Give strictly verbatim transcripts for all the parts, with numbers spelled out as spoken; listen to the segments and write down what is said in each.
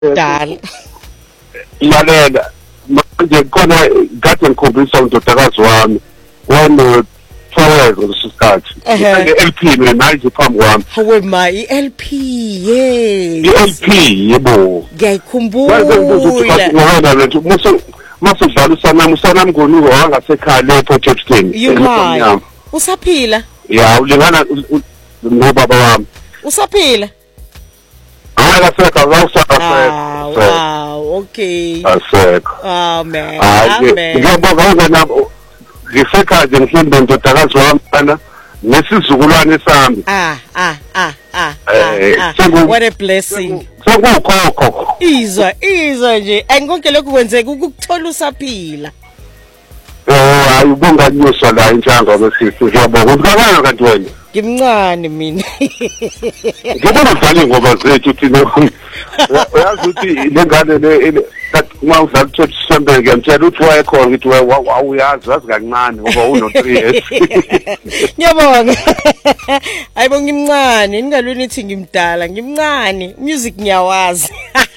dala lalela manje khona kade ngikhombisa undodakazi wami wano twelve lesikhathi ke L P mina nje phambi kwami hawe ma i-L P yes i-L P yebo ngiyakhumbula ngoba lethu muso masudlala usanami usanami ngonuko wangasekhaya lapho Jobston you usaphila ya ulingana nobaba wami usaphila akasekho awusakho wow okay asekho amen amen ngiyabonga nabo ngisekhaya nje ngihamba ndodakazi wami nesizukulwane sami ah ah ah ah what a blessing sokukhokho izwa izwa nje angikonke lokhu kwenzeka ukuthola usaphila eh hayi ubonga nyoswa la intshanga besisi ngiyabonga ukubona kanti wena ngimncane mina ngibona udlale ngoba zethu thina uyazi ukuthi lengane le uma udlala church Sunday ngiyamtshela ukuthi wayekhona ngithi wawuyazi wazi kancane ngoba uno three years ngiyabonga ayibo ngimncane ningalweni ithi ngimdala ngimncane music ngiyawazi.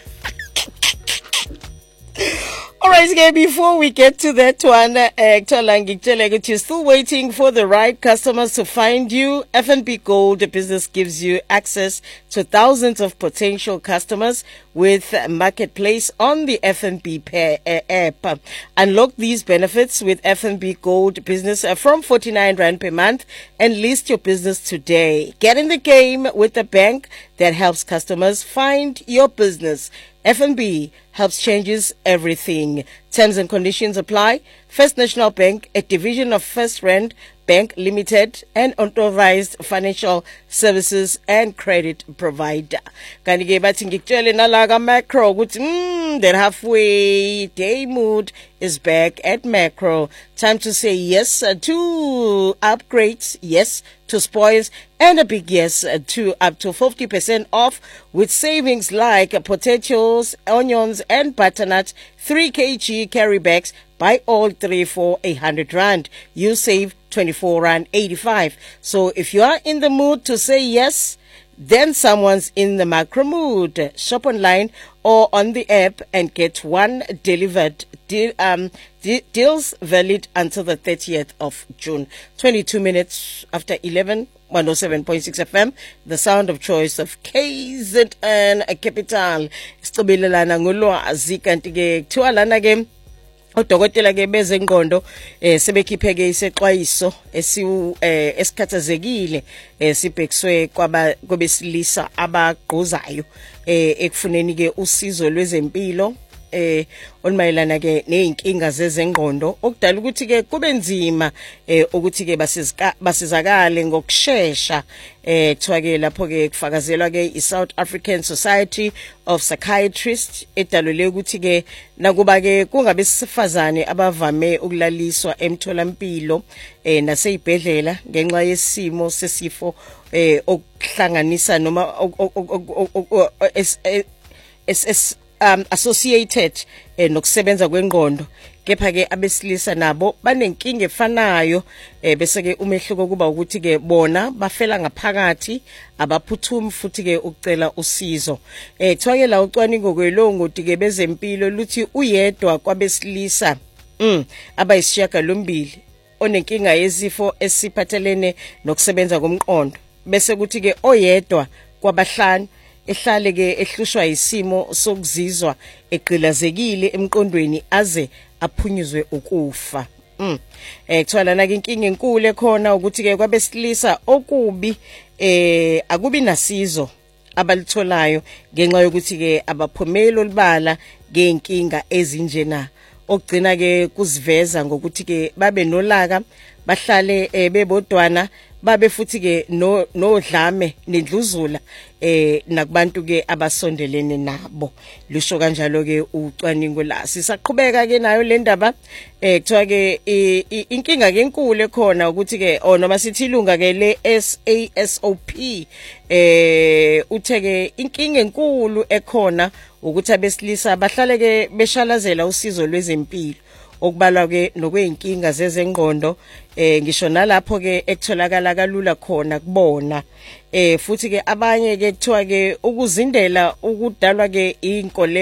All right, okay, before we get to that one, uh, you're still waiting for the right customers to find you. F N B Gold Business gives you access to thousands of potential customers with Marketplace on the F N B app. Unlock these benefits with F N B Gold Business from forty-nine rand per month and list your business today. Get in the game with the bank that helps customers find your business. F N B helps changes everything. Terms and conditions apply. First National Bank, a division of First Rand Bank Limited, and authorized financial services and credit provider. Kanike bathi ngikutshele nalaga Macro ukuthi mm that halfway day mood is back at Macro. Time to say yes to upgrades, yes to spoils, and a big yes to up to fifty percent off with savings like potatoes, onions, and butternut, three kilograms carry bags. Buy all three for a hundred rand. You save twenty-four rand eighty-five. So if you are in the mood to say yes, then someone's in the Macro mood. Shop online or on the app and get one delivered. Deal, um, de- deals valid until the thirtieth of June. twenty-two minutes after eleven. one oh seven point six F M, the sound of choice of K Z N Capital. Sicobelelana ngolwazi kanti ke kuthiwa lana ke odokotela ke bezengqondo eh sebekhipheke isexwayiso esi eh esikhathazekile eh sibhekiswe kwaba kobesilisa abagqozayo eh ekufuneni ke usizo lwezempilo eh olumayelana ke nezinkinga zezengqondo okudala ukuthi ke kube nzima eh ukuthi ke basizaka basizakale ngokusheshsha eh kuthiwa ke lapho ke kufakazelwa ke iSouth African Society of Psychiatrists edalule ukuthi ke nakuba ke kungabe sifazane abavame ukulaliswa emtholampilo eh nasezibhedlela ngenxa yesimo sesifo eh okuhlanganisa noma es um associated eh, nokusebenza kwengqondo kepha ke abesilisa nabo banenkinga efanayo eh, bese ke umehluko kuba ukuthi ke bona bafela ngaphakathi abaphuthumi futhi ke ukucela usizo eh kuthiwa la ucwaningo kwelongo ke bezempilo luthi uyedwa kwabesilisa mm abayishiyaga lombili onenkinga yezifo esiphathelene nokusebenza komqondo bese kuthi ke oyedwa kwabahlanu ehlale ke ehlushwa isimo sokuzizwa eqilazekile emqondweni aze aphunyuzwe ukufa. Mm. Eh kuthiwa na ke inkinga enkulu ekhona ukuthi ke kwabesilisa okubi eh akubi nasizo abalitholayo ngenxa yokuthi ke abaphumeli olibala ngeenkinga ezinjena okugcina ke kuziveza ngokuthi ke babe nolaka bahlale eh, bebodwana babe futhi ke no nodlame nendluzula eh nakubantu ke abasondelene nabo lusho kanjalo ke ucwaningo la sisaqhubeka ke nayo le ndaba eh kuthiwa ke inkinga ke enkulu ekhona ukuthi ke noma sithi ilunga ke le S A S O P eh uthe ke inkinga enkulu ekhona ukuthi abesilisa bahlale ke beshalazela usizo lwezempilo okubalwa ke nokweinkinga zezengqondo eh ngisho nalapho ke ekutholakala kalula khona kubona eh futhi ke abanye ke kuthiwa ke ukuzindela ukudalwa ke inkolelo